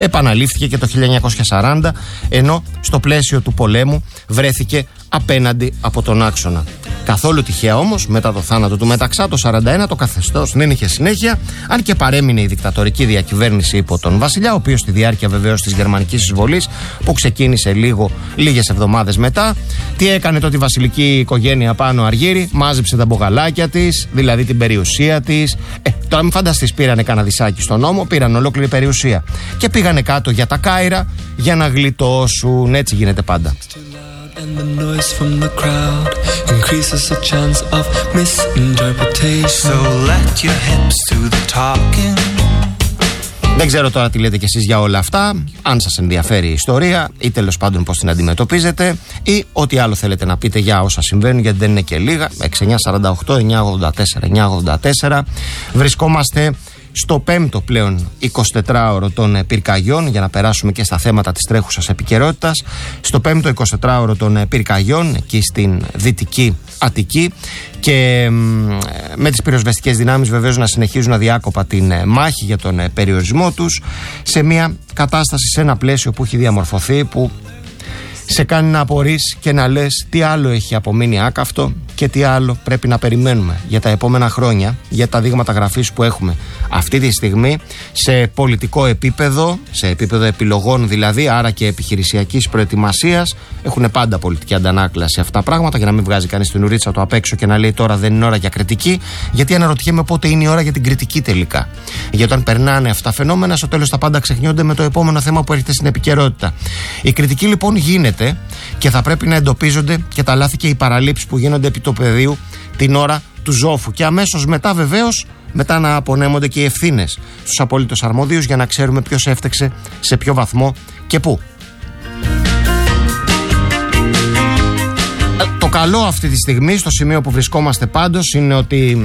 επαναλήφθηκε και το 1940, ενώ στο πλαίσιο του πολέμου βρέθηκε απέναντι από τον άξονα. Καθόλου τυχαία όμως, μετά το θάνατο του Μεταξά το 1941, το καθεστώς δεν είχε συνέχεια, αν και παρέμεινε η δικτατορική διακυβέρνηση υπό τον Βασιλιά, ο οποίος στη διάρκεια βεβαίως της γερμανικής εισβολής, που ξεκίνησε λίγες εβδομάδες μετά, τι έκανε τότε η βασιλική οικογένεια πάνω Αργύρι? Μάζεψε τα μπογαλάκια της, δηλαδή την περιουσία της. Τώρα μην φανταστείς, πήρανε κανένα δισάκι στον νόμο, πήραν ολόκληρη περιουσία και πήγανε κάτω για τα Κάιρα για να γλιτώσουν. Έτσι γίνεται πάντα. And the noise from the crowd increases the chance of misinterpretation. So let your hips do the talking. Δεν ξέρω τώρα τι λέτε κι εσείς για όλα αυτά, αν σας ενδιαφέρει η ιστορία ή τέλος πάντων πώς την αντιμετωπίζετε ή ό,τι άλλο θέλετε να πείτε για όσα συμβαίνουν, γιατί δεν είναι και λίγα. 6948 984 984. Βρισκόμαστε στο 5ο πλέον 24ωρο των πυρκαγιών, για να περάσουμε και στα θέματα της τρέχουσας επικαιρότητας. Στο 5ο 24ωρο των πυρκαγιών εκεί στην Δυτική Αττική, και με τις πυροσβεστικές δυνάμεις βεβαίως να συνεχίζουν αδιάκοπα την μάχη για τον περιορισμό τους, σε μια κατάσταση, σε ένα πλαίσιο που έχει διαμορφωθεί, που σε κάνει να απορείς και να λες τι άλλο έχει απομείνει άκαυτο και τι άλλο πρέπει να περιμένουμε για τα επόμενα χρόνια, για τα δείγματα γραφής που έχουμε αυτή τη στιγμή σε πολιτικό επίπεδο, σε επίπεδο επιλογών δηλαδή, άρα και επιχειρησιακής προετοιμασίας. Έχουν πάντα πολιτική αντανάκλαση αυτά τα πράγματα, για να μην βγάζει κανείς την ουρίτσα του απ' έξω και να λέει τώρα δεν είναι ώρα για κριτική, γιατί αναρωτιέμαι πότε είναι η ώρα για την κριτική τελικά. Γιατί όταν περνάνε αυτά τα φαινόμενα, στο τέλος τα πάντα ξεχνιόνται με το επόμενο θέμα που έρχεται στην επικαιρότητα. Η κριτική λοιπόν γίνεται και θα πρέπει να εντοπίζονται και τα λάθη και οι παραλήψεις που γίνονται επί του πεδίου την ώρα του ζόφου, και αμέσως μετά βεβαίως να απονέμονται και οι ευθύνες στους απολύτως αρμόδιους, για να ξέρουμε ποιος έφταξε, σε ποιο βαθμό και πού. Το καλό αυτή τη στιγμή, στο σημείο που βρισκόμαστε πάντως, είναι ότι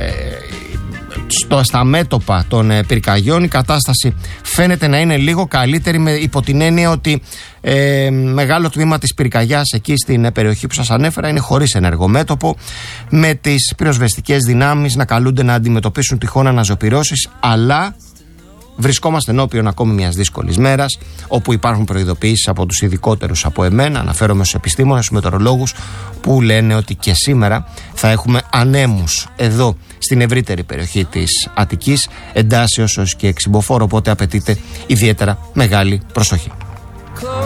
στα μέτωπα των πυρκαγιών η κατάσταση φαίνεται να είναι λίγο καλύτερη, υπό την έννοια ότι μεγάλο τμήμα της πυρκαγιάς εκεί στην περιοχή που σας ανέφερα είναι χωρίς ενεργομέτωπο, με τις πυροσβεστικές δυνάμεις να καλούνται να αντιμετωπίσουν τυχόν αναζωπυρώσεις, αλλά βρισκόμαστε ενώπιον ακόμη μιας δύσκολης μέρας, όπου υπάρχουν προειδοποιήσεις από τους ειδικότερους από εμένα, αναφέρομαι στους επιστήμονες, στους μετεωρολόγους, που λένε ότι και σήμερα θα έχουμε ανέμους εδώ στην ευρύτερη περιοχή της Αττικής, εντάσσεως ως και εξυμποφόρο, οπότε απαιτείται ιδιαίτερα μεγάλη προσοχή.